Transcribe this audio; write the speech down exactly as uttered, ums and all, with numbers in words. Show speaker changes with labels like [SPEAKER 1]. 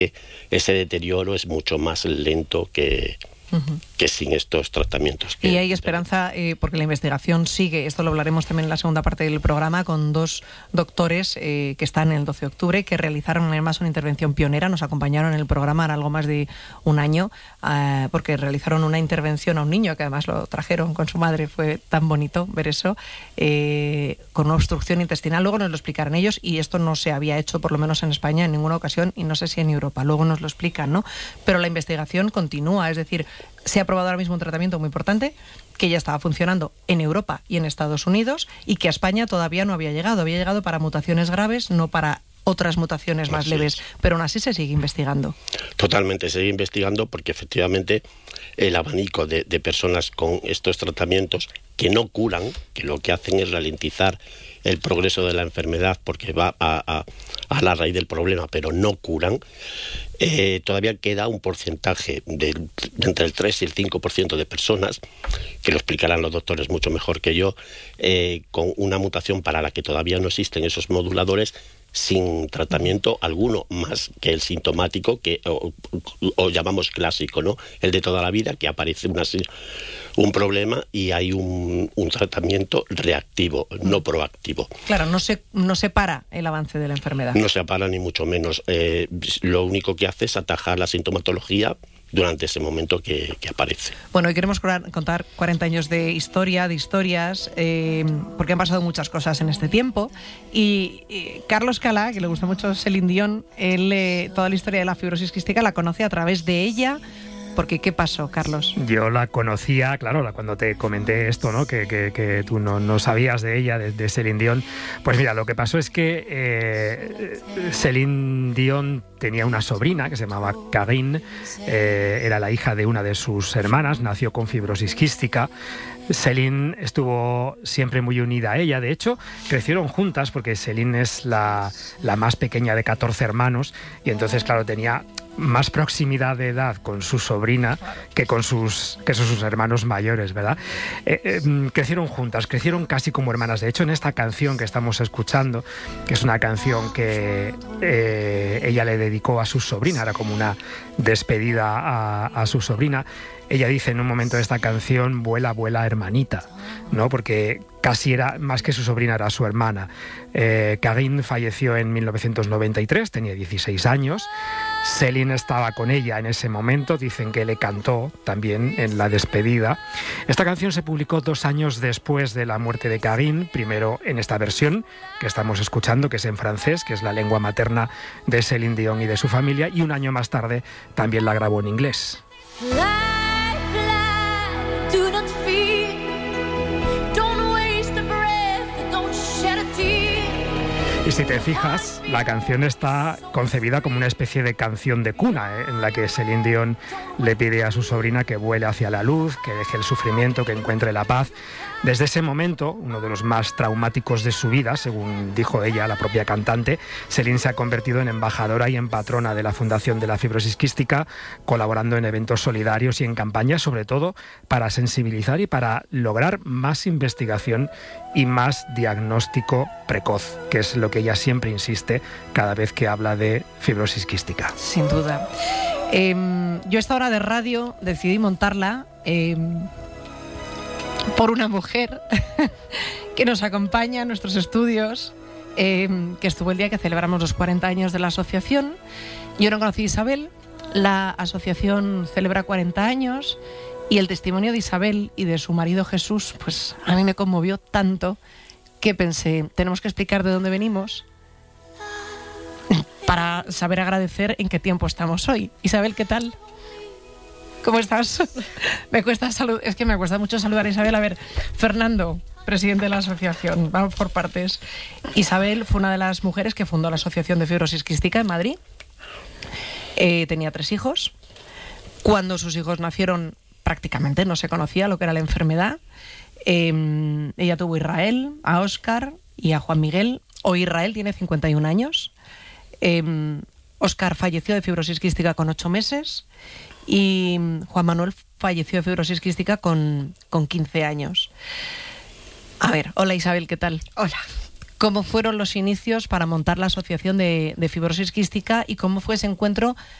[SPEAKER 1] ese deterioro es mucho más lento que... Uh-huh. que sin estos tratamientos. Que
[SPEAKER 2] y hay esperanza, eh, porque la investigación sigue, esto lo hablaremos también en la segunda parte del programa, con dos doctores eh, que están en el doce de octubre, que realizaron además una intervención pionera, nos acompañaron en el programa en algo más de un año, eh, porque realizaron una intervención a un niño, que además lo trajeron con su madre, fue tan bonito ver eso, eh, con una obstrucción intestinal, luego nos lo explicarán ellos, y esto no se había hecho, por lo menos en España, en ninguna ocasión, y no sé si en Europa, luego nos lo explican, ¿no? Pero la investigación continúa, es decir, se ha aprobado ahora mismo un tratamiento muy importante que ya estaba funcionando en Europa y en Estados Unidos y que a España todavía no había llegado. Había llegado para mutaciones graves, no para otras mutaciones más así leves, es. Pero aún así se sigue investigando.
[SPEAKER 1] Totalmente, se sigue investigando porque efectivamente el abanico de, de personas con estos tratamientos que no curan, que lo que hacen es ralentizar el progreso de la enfermedad porque va a, a, a la raíz del problema, pero no curan, eh, todavía queda un porcentaje de, de entre el tres y el cinco por ciento de personas, que lo explicarán los doctores mucho mejor que yo, eh, con una mutación para la que todavía no existen esos moduladores, sin tratamiento alguno más que el sintomático, que o, o llamamos clásico, ¿no? El de toda la vida, que aparece una, un problema y hay un, un tratamiento reactivo, no proactivo.
[SPEAKER 2] Claro, no se, no se para el avance de la enfermedad.
[SPEAKER 1] No se para ni mucho menos. Eh, lo único que hace es atajar la sintomatología durante ese momento que, que aparece.
[SPEAKER 2] Bueno, hoy queremos contar cuarenta años de historia, de historias, eh, porque han pasado muchas cosas en este tiempo. Y eh, Carlos Calá, que le gusta mucho Celine Dion, él eh, toda la historia de la fibrosis quística la conoce a través de ella. Porque, ¿qué pasó, Carlos?
[SPEAKER 3] Yo la conocía, claro, cuando te comenté esto, ¿no? Que, que, que tú no, no sabías de ella, de, de Celine Dion. Pues mira, lo que pasó es que eh, Celine Dion tenía una sobrina que se llamaba Karine, eh, era la hija de una de sus hermanas, nació con fibrosis quística. Celine estuvo siempre muy unida a ella, de hecho, crecieron juntas porque Celine es la, la más pequeña de catorce hermanos y entonces, claro, tenía más proximidad de edad con su sobrina que con sus, que son sus hermanos mayores, ¿verdad? Eh, eh, crecieron juntas, crecieron casi como hermanas. De hecho, en esta canción que estamos escuchando, que es una canción que eh, ella le dedicó a su sobrina, era como una despedida a, a su sobrina, ella dice en un momento de esta canción, vuela, vuela, hermanita, ¿no? Porque casi era, más que su sobrina, era su hermana. Eh, Karine falleció en mil novecientos noventa y tres, tenía dieciséis años. Celine estaba con ella en ese momento, dicen que le cantó también en la despedida. Esta canción se publicó dos años después de la muerte de Karine, primero en esta versión que estamos escuchando, que es en francés, que es la lengua materna de Celine Dion y de su familia, y un año más tarde también la grabó en inglés. Y si te fijas, la canción está concebida como una especie de canción de cuna, ¿eh? En la que Celine Dion le pide a su sobrina que vuele hacia la luz, que deje el sufrimiento, que encuentre la paz. Desde ese momento, uno de los más traumáticos de su vida, según dijo ella, la propia cantante, Celine se ha convertido en embajadora y en patrona de la Fundación de la Fibrosis Quística, colaborando en eventos solidarios y en campañas, sobre todo para sensibilizar y para lograr más investigación y más diagnóstico precoz, que es lo que ella siempre insiste cada vez que habla de fibrosis quística.
[SPEAKER 2] Sin duda. Eh, yo esta hora de radio decidí montarla eh, por una mujer que nos acompaña en nuestros estudios, eh, que estuvo el día que celebramos los cuarenta años de la asociación. Yo no conocí a Isabel, la asociación celebra cuarenta años y el testimonio de Isabel y de su marido Jesús, pues a mí me conmovió tanto que pensé, tenemos que explicar de dónde venimos para saber agradecer en qué tiempo estamos hoy. Isabel, ¿qué tal? ¿Cómo estás? Me cuesta salud, es que me cuesta mucho saludar a Isabel. A ver, Fernando, presidente de la asociación, vamos por partes. Isabel fue una de las mujeres que fundó la Asociación de Fibrosis Quística en Madrid. Eh, tenía tres hijos. Cuando sus hijos nacieron, prácticamente no se conocía lo que era la enfermedad. Eh, ella tuvo a Israel, a Óscar y a Juan Miguel. Hoy Israel tiene cincuenta y un años. Eh, Óscar falleció de fibrosis quística con ocho meses y Juan Manuel falleció de fibrosis quística con, con quince años. A ver, hola Isabel, ¿qué tal?
[SPEAKER 4] Hola,
[SPEAKER 2] cómo fueron los inicios para montar la Asociación de, de Fibrosis Quística y cómo fue ese encuentro